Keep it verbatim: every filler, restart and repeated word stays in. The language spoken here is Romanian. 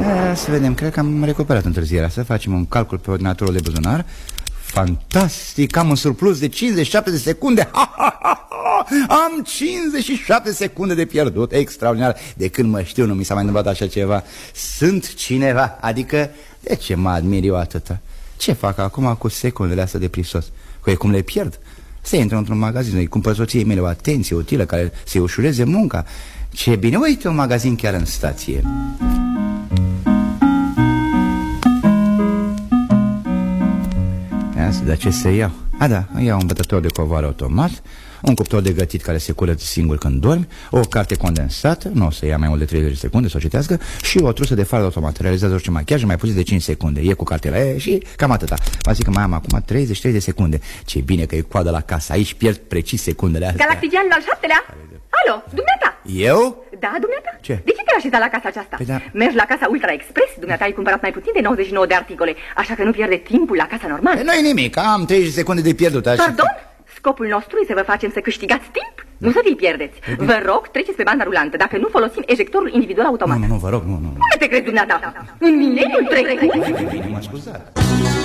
A, să vedem, cred că am recuperat întârzierea. Să facem un calcul pe ordinatorul de buzunar. Fantastic, am un surplus de cincizeci și șapte de secunde. Ha, ha, ha, ha. Am cincizeci și șapte secunde de pierdut. Extraordinar, de când mă știu nu mi s-a mai întâmplat așa ceva. Sunt cineva, adică de ce mă admir eu atâta? Ce fac acum cu secundele astea de prisos? Păi cum le pierd? Să intru într-un magazin, îi cumpăr soției mele o atenție utilă care să-i ușureze munca. Ce bine, uite un magazin chiar în stație. Dar ce să iau? A, da, iau un bătător de covoare automat, un cuptor de gătit care se curăță singur când dormi, o carte condensată, nu o să ia mai mult de treizeci de secunde să o citească, și o trusă de fard automat. Realizează orice machiaj în mai puțin de cinci secunde. E cu cartela e, și cam atâta. Vă zic că mai am acum treizeci și trei de secunde. Ce bine că e coadă la casă. Aici pierd precis secundele astea. Galactigianul al șaptelea? Alo, dumneata? Eu? Da, dumneata? Ce? De ce te-ai așezat la casa aceasta? Păi da. Mergi la casa Ultra Express, dumneata ai cumpărat mai puțin de nouăzeci și nouă de articole, așa că nu pierde timpul la casa normală. Nu-i nimic, am treizeci de secunde de pierdut așa. Pardon? Scopul nostru este să vă facem să câștigați timp, nu să vi-l pierdeți. Vă rog, treceți pe banda rulantă, dacă nu folosim ejectorul individual automat. Nu, nu, nu, vă rog, nu, nu. Cum te crezi dumneata? În mileniul trecut? Bine, m-a scuzat.